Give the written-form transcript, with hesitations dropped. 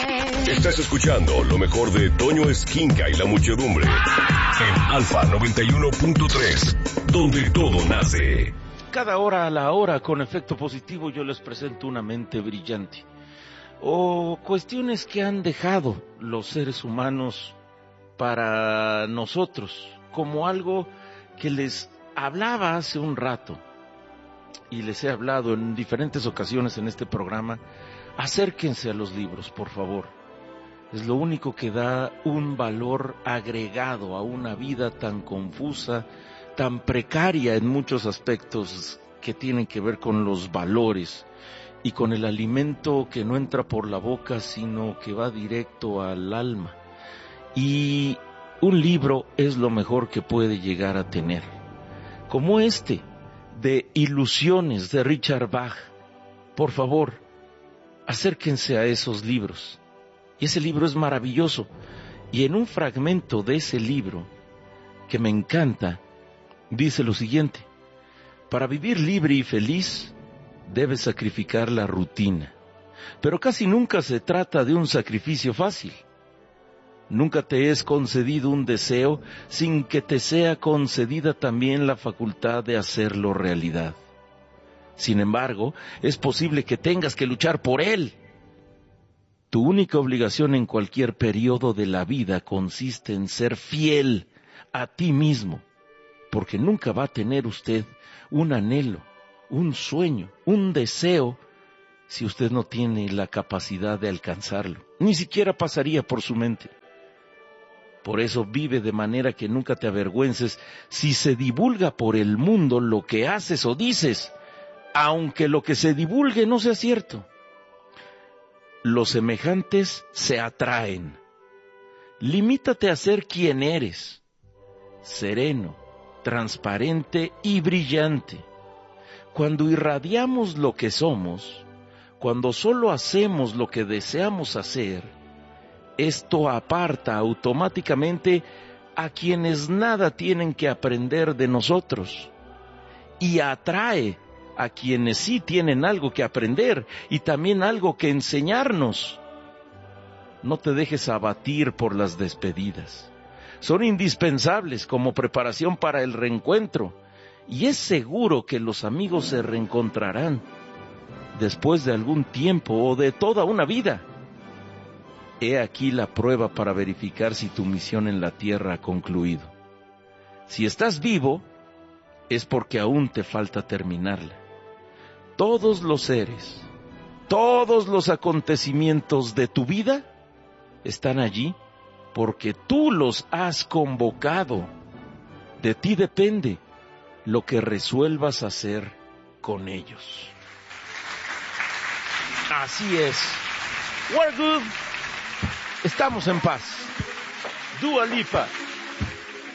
Estás escuchando lo mejor de Toño Esquinca y la Muchedumbre en Alfa 91.3, donde todo nace. Cada hora a la hora, con efecto positivo, yo les presento una mente brillante. O cuestiones que han dejado los seres humanos para nosotros, como algo que les hablaba hace un rato, y les he hablado en diferentes ocasiones en este programa. Acérquense a los libros, por favor. Es lo único que da un valor agregado a una vida tan confusa, tan precaria en muchos aspectos que tienen que ver con los valores y con el alimento que no entra por la boca, sino que va directo al alma. Y un libro es lo mejor que puede llegar a tener, como este, de Ilusiones, de Richard Bach. Por favor, acérquense a esos libros. Y ese libro es maravilloso. Y en un fragmento de ese libro, que me encanta, dice lo siguiente: para vivir libre y feliz, debes sacrificar la rutina. Pero casi nunca se trata de un sacrificio fácil. Nunca te es concedido un deseo sin que te sea concedida también la facultad de hacerlo realidad. Sin embargo, es posible que tengas que luchar por él. Tu única obligación en cualquier periodo de la vida consiste en ser fiel a ti mismo, porque nunca va a tener usted un anhelo, un sueño, un deseo, si usted no tiene la capacidad de alcanzarlo. Ni siquiera pasaría por su mente. Por eso vive de manera que nunca te avergüences si se divulga por el mundo lo que haces o dices, aunque lo que se divulgue no sea cierto. Los semejantes se atraen. Limítate a ser quien eres, sereno, transparente y brillante. Cuando irradiamos lo que somos, cuando solo hacemos lo que deseamos hacer, esto aparta automáticamente a quienes nada tienen que aprender de nosotros y atrae a quienes sí tienen algo que aprender y también algo que enseñarnos. No te dejes abatir por las despedidas. Son indispensables como preparación para el reencuentro, y es seguro que los amigos se reencontrarán después de algún tiempo o de toda una vida. He aquí la prueba para verificar si tu misión en la tierra ha concluido. Si estás vivo, es porque aún te falta terminarla. Todos los seres, todos los acontecimientos de tu vida están allí porque tú los has convocado. De ti depende lo que resuelvas hacer con ellos. Así es. We're good. Estamos en paz. Dua Lipa.